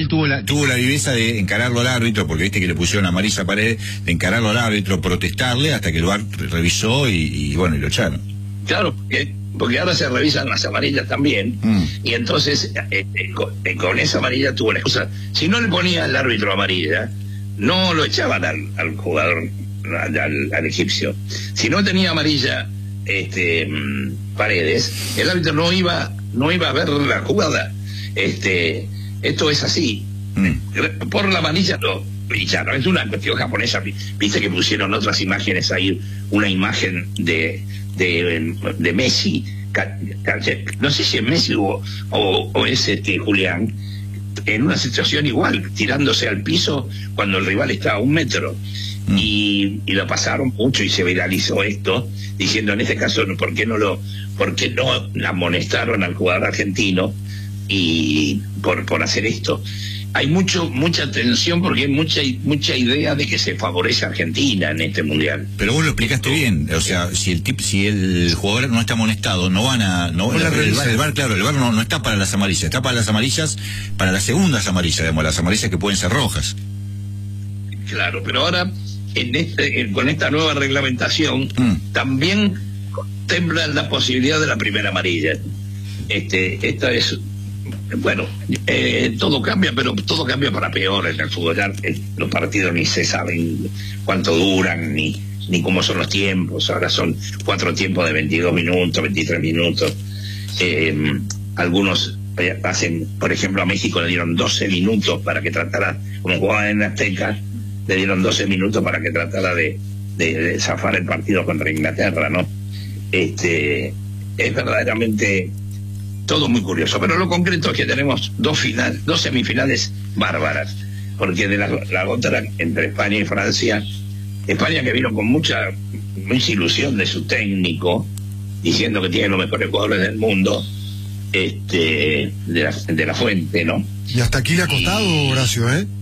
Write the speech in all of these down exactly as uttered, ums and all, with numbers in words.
tuvo la tuvo la viveza de encararlo al árbitro, porque viste que le pusieron amarilla a Paredes, de encararlo al árbitro, protestarle, hasta que el V A R revisó y, y bueno, y lo echaron. Claro, porque, porque ahora se revisan las amarillas también, mm. y entonces eh, eh, con, eh, con esa amarilla tuvo la excusa. Si no le ponía al árbitro amarilla, no lo echaban al, al jugador, al, al, al egipcio. Si no tenía amarilla este Paredes, el árbitro no iba no iba a ver la jugada. Este esto es así, mm. por la amarilla no, ya no es una cuestión japonesa. Viste que pusieron otras imágenes ahí, una imagen de de, de Messi, no sé si es Messi o, o, o es este Julián, en una situación igual, tirándose al piso cuando el rival está a un metro. Mm. Y, y lo pasaron mucho y se viralizó esto, diciendo en este caso, ¿por qué no lo, por qué no amonestaron al jugador argentino y por, por hacer esto? Hay mucho, mucha tensión porque hay mucha, mucha idea de que se favorece a Argentina en este mundial. Pero vos lo explicaste bien, o sea, si el tip, si el jugador no está amonestado, no van a, no, el, el, el, el V A R, claro, el V A R no, no está para las amarillas, está para las amarillas, para las segundas amarillas, digamos, las amarillas que pueden ser rojas. Claro, pero ahora en este, con esta nueva reglamentación mm. también contemplan la posibilidad de la primera amarilla. Este, esta es, bueno, eh, todo cambia, pero todo cambia para peor en el fútbol. Ya, eh, los partidos ni se saben cuánto duran, ni, ni cómo son los tiempos. Ahora son cuatro tiempos de veintidós minutos, veintitrés minutos. Eh, algunos eh, hacen, por ejemplo, a México le dieron doce minutos para que tratara, como jugaba en Azteca, le dieron doce minutos para que tratara de, de, de zafar el partido contra Inglaterra, ¿no? Este, es verdaderamente todo muy curioso, pero lo concreto es que tenemos dos finales, dos semifinales bárbaras, porque de la, la otra entre España y Francia, España que vino con mucha, mucha ilusión de su técnico, diciendo que tiene los mejores jugadores del mundo, este, de la, de la Fuente, ¿no? Y hasta aquí le ha costado, y, Horacio, ¿eh?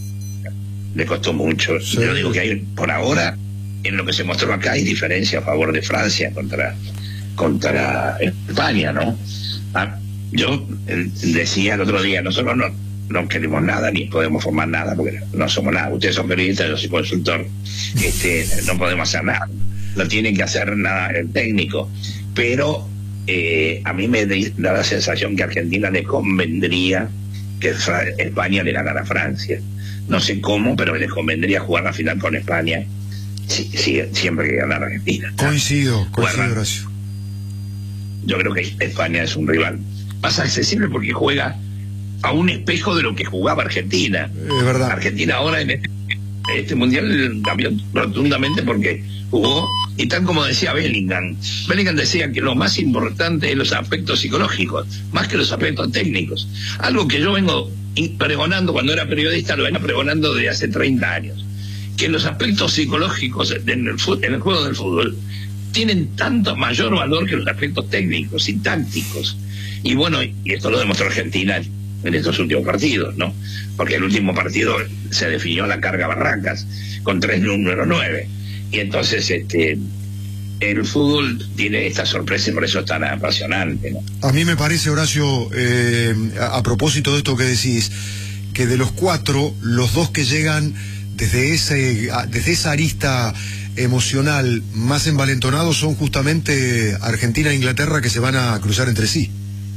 Le costó mucho. Sí. Yo digo que hay, por ahora, en lo que se mostró acá, hay diferencia a favor de Francia contra, contra España, ¿no? Ah, yo eh, decía el otro día, nosotros no, no queremos nada, ni podemos formar nada, porque no somos nada. Ustedes son periodistas, yo soy consultor, este, no podemos hacer nada. No tiene que hacer nada el técnico. Pero eh, a mí me da la sensación que a Argentina le convendría que España le ganara a Francia. No sé cómo, pero les convendría jugar la final con España si, si, siempre que ganara Argentina. Coincido, coincido, Horacio. Yo creo que España es un rival más accesible porque juega a un espejo de lo que jugaba Argentina. Es verdad. Argentina ahora en este, este mundial cambió rotundamente porque jugó, y tal como decía Bellingham, Bellingham decía que lo más importante es los aspectos psicológicos, más que los aspectos técnicos. Algo que yo vengo pregonando cuando era periodista, lo vengo pregonando desde hace treinta años, que los aspectos psicológicos en el, en el juego del fútbol tienen tanto mayor valor que los aspectos técnicos y tácticos. Y bueno, y esto lo demostró Argentina en estos últimos partidos, ¿no? Porque el último partido se definió la carga Barracas con tres número nueve. Y entonces este el fútbol tiene esta sorpresa y por eso es tan apasionante, ¿no? A mí me parece, Horacio, eh, a, a propósito de esto que decís, que de los cuatro, los dos que llegan desde ese desde esa arista emocional más envalentonados son justamente Argentina e Inglaterra, que se van a cruzar entre sí.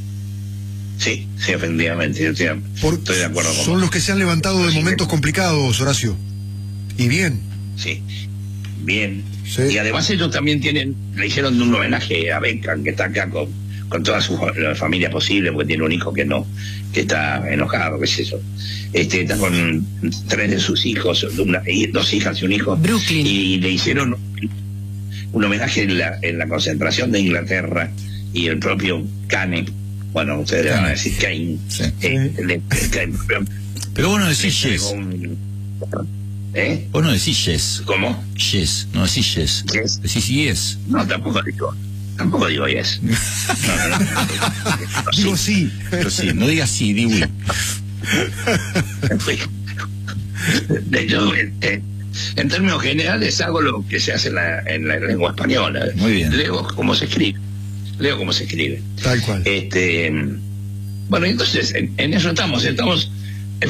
Sí, sí, efectivamente, yo estoy, Por, estoy de acuerdo con Son vos. los que se han levantado de momentos complicados, Horacio. Y bien. Sí, bien. Sí. Y además ellos también tienen, le hicieron un homenaje a Beckham, que está acá con, con toda su la familia posible, porque tiene un hijo que no, que está enojado, qué es eso. Este, está con tres de sus hijos, una, dos hijas y un hijo. Brooklyn. Y le hicieron un homenaje en la, en la concentración de Inglaterra, y el propio Kane, bueno, ustedes le van a decir Kane, sí. eh, le, le, pero vos no decís yes. Un, ¿Eh? Vos no decís yes. ¿Cómo? Yes, no decís yes. Yes. Decís yes. No, tampoco digo, tampoco digo yes. No, no, no, no, no, Digo sí. Pero sí, no digas sí, di oui. De hecho, eh, en términos generales hago lo que se hace en la, en la lengua española. Muy bien. Leo cómo se escribe. Leo cómo se escribe. Tal cual. Este, bueno, entonces, en, en eso estamos, estamos